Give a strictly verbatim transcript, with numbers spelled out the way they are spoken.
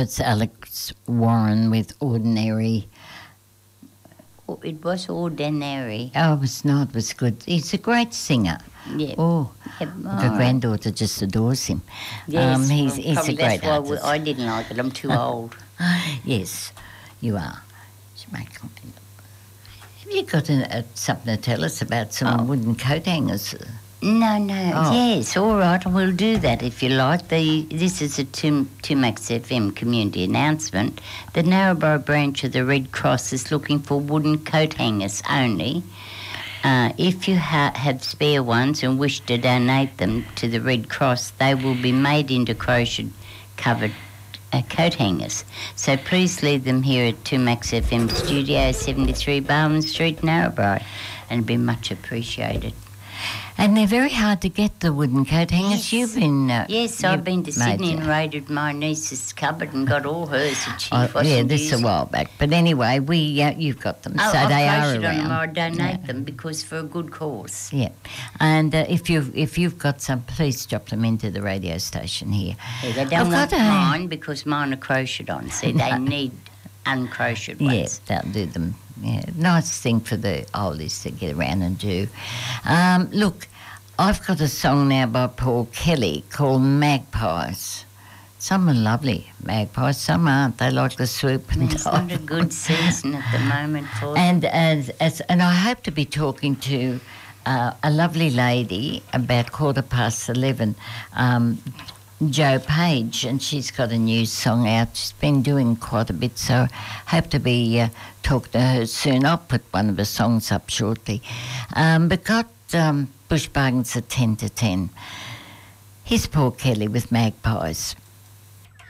It's Alex Warren with Ordinary. Oh, it was ordinary. Oh, it was not. It was good. He's a great singer. Yeah. Oh, Yep, my all right. granddaughter just adores him. Yes, Um, he's well, he's a probably great that's why we, artist. I didn't like it. I'm too old. Yes, you are. Should make- Have you got a, a, something to tell us about some Oh. wooden coat hangers? No, no. Oh. Yes, all right. We'll do that if you like. The This is a two Max F M community announcement. The Narrabri branch of the Red Cross is looking for wooden coat hangers only. Uh, if you ha- have spare ones and wish to donate them to the Red Cross, they will be made into crochet-covered uh, coat hangers. So please leave them here at two Max F M Studio, seventy-three Barwon Street, Narrabri, and it'd be much appreciated. And they're very hard to get, the wooden coat hangers. Yes. You've been... Uh, Yes, I've you've been to made Sydney your- and raided my niece's cupboard and got all hers that she Oh, wasn't yeah, this is using. a while back. But anyway, we uh, you've got them, Oh, so I've they are posted on them, I around. donate Yeah. them because for a good cause. Yeah, and uh, if you've if you've got some, please drop them into the radio station here. Yeah, they I've don't want got a- mine because mine are crocheted on, so they need uncrocheted ones. Yes, they'll do them. Yeah, nice thing for the oldies to get around and do. Um, look, I've got a song now by Paul Kelly called Magpies. Some are lovely magpies, some aren't. They like the swoop and It's dive. not a good season at the moment for them. And as, as and I hope to be talking to uh, a lovely lady about quarter past eleven, um, Jo Page, and she's got a new song out. She's been doing quite a bit, so hope to be uh, talking to her soon. I'll put one of her songs up shortly. Um, but got um, Bush Bargains at ten to ten. Here's Paul Kelly with Magpies.